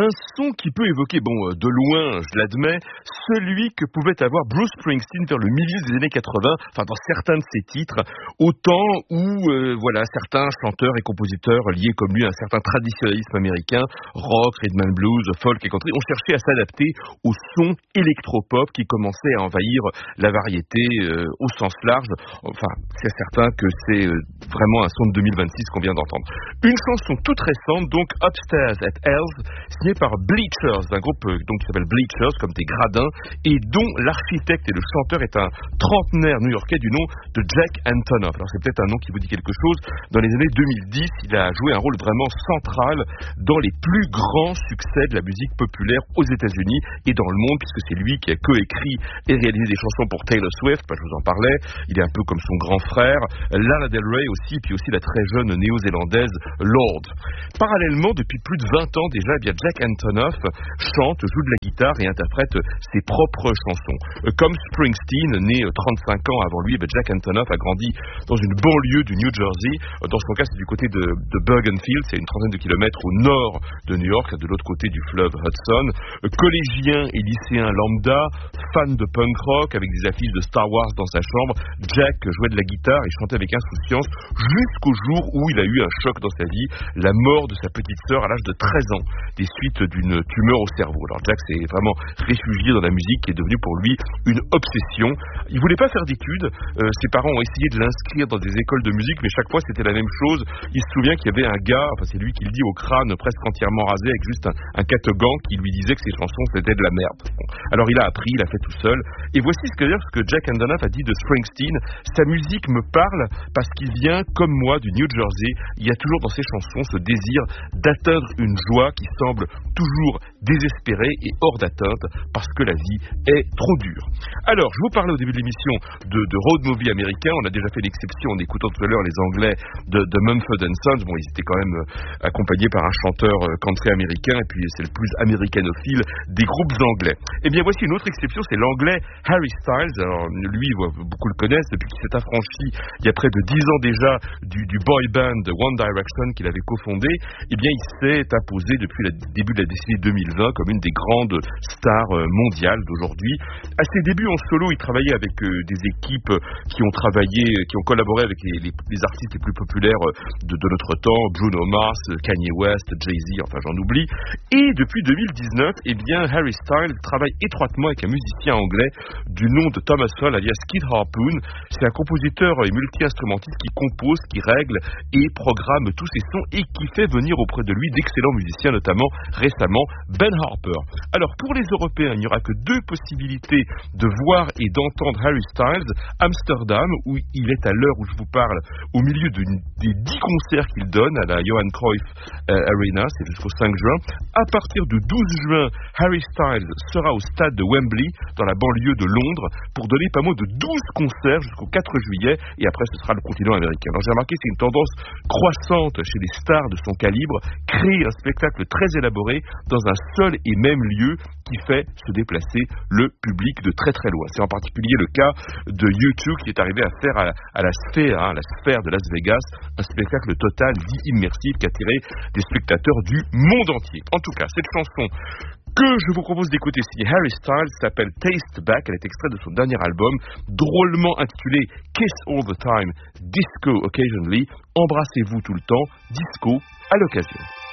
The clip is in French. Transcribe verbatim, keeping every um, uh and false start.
Un son qui peut évoquer, bon, euh, de loin, je l'admets, celui que pouvait avoir Bruce Springsteen vers le milieu des années quatre-vingts, enfin dans certains de ses titres, au temps où, euh, voilà, certains chanteurs et compositeurs liés comme lui à un certain traditionnalisme américain, rock, rhythm and blues, folk et country, ont cherché à s'adapter au son électropop qui commençait à envahir la variété euh, au sens large. Enfin, c'est certain que c'est euh, vraiment un son de deux mille vingt-six qu'on vient d'entendre. Une chanson toute récente, donc Upstairs at Ells, signée par Bleachers, un groupe euh, donc, qui s'appelle Bleachers, comme des gradins, et dont l'architecte et le chanteur est un trentenaire new-yorkais du nom de Jack Antonoff. Alors c'est peut-être un nom qui vous dit quelque chose. Dans les années deux mille dix, il a joué un rôle vraiment central dans les plus grands succès de la musique populaire aux États-Unis et dans le monde, puisque c'est lui qui a coécrit et réalisé des chansons pour Taylor Swift, bah, je vous en parlais, il est un peu comme son grand frère, Lana Del Rey aussi, puis aussi la très jeune néo-zélandaise Lorde. Parallèlement, depuis plus de vingt ans déjà, eh bien Jack Antonoff chante, joue de la guitare et interprète ses propres chansons. Comme Springsteen, né trente-cinq ans avant lui, eh bien Jack Antonoff a grandi dans une banlieue du New Jersey. Dans son cas, c'est du côté de, de Bergenfield, c'est une trentaine de kilomètres au nord de New York, de l'autre côté du fleuve Hudson. Collégien et lycéen lambda, fan de punk rock, avec des affiches de Star Wars dans sa chambre, Jack jouait de la guitare et chantait avec insouciance jusqu'au jour où il a eu un choc dans sa vie, la mort de sa petite sœur à l'âge de treize ans, des suites d'une tumeur au cerveau. Alors Jack s'est vraiment réfugié dans la musique qui est devenue pour lui une obsession. Il voulait pas faire d'études, euh, ses parents ont essayé de l'inscrire dans des écoles de musique, mais chaque fois c'était la même chose. Il se souvient qu'il y avait un gars, enfin c'est lui qui le dit, au crâne presque entièrement rasé, avec juste un, un catogan qui lui disait que ses chansons c'était de la merde. Bon. Alors il a appris, il a fait tout seul, et voici ce que, ce que Jack Antonoff a dit de Springsteen: sa musique me parle parce qu'il vient, comme moi, du New Jersey. Il y a toujours dans ses chansons ce désir d'atteindre une joie qui semble toujours désespérée et hors d'atteinte parce que la vie est trop dure. Alors, je vous parlais au début de l'émission de, de road movie américain. On a déjà fait l'exception en écoutant tout à l'heure les Anglais de, de Mumford and Sons. Bon, ils étaient quand même euh, accompagnés par un chanteur euh, country américain, et puis c'est le plus américanophile des groupes anglais. Eh bien, voici une autre exception, c'est l'anglais Harry Styles. Alors, lui, beaucoup le connaissent depuis qu'il s'est affranchi il y a près de dix ans déjà du, du boy band One Direction qu'il avait cofondé. Eh bien, il s'est imposé depuis le début de la décennie deux mille vingt comme une des grandes stars mondiales d'aujourd'hui. À ses débuts en solo, il travaillait avec euh, des équipes qui ont travaillé, qui ont collaboré avec les, les, les artistes les plus populaires de, de notre temps, Bruno Mars, Kanye West, Jay-Z, enfin j'en oublie. Et depuis deux mille dix-neuf, eh bien, Harry Styles travaille étroitement avec un musicien anglais du nom de Thomas Hall, alias Kid Harpoon. C'est un compositeur et multi-instrumentiste qui compose, qui règle et programme tous ses sons et qui fait venir auprès de lui d'excellents musiciens, notamment récemment Ben Harper. Alors pour les Européens, il n'y aura que deux possibilités de voir et d'entendre Harry Styles: Amsterdam, où il est à l'heure où je vous parle au milieu de, des dix concerts qu'il donne à la Johan Cruyff euh, Arena, c'est jusqu'au cinq juin. À partir du douze juin, Harry Styles sera au stade de Wembley, dans la banlieue de Londres, pour donner pas moins de douze concerts jusqu'au quatre juillet, et après ce sera le continent américain. Alors j'ai remarqué que c'est une tendance croissante chez les stars de son calibre, créer un spectacle très élaboré dans un seul et même lieu qui fait se déplacer le public de très très loin. C'est en particulier le cas de U deux qui est arrivé à faire à, à la sphère, hein, la sphère de Las Vegas, un spectacle total, dit immersif, qui a attiré des spectateurs du monde entier. En tout cas, cette chanson que je vous propose d'écouter signé Harry Styles s'appelle Taste Back. Elle est extraite de son dernier album, drôlement intitulé Kiss All the Time, Disco Occasionally. Embrassez-vous tout le temps, disco à l'occasion.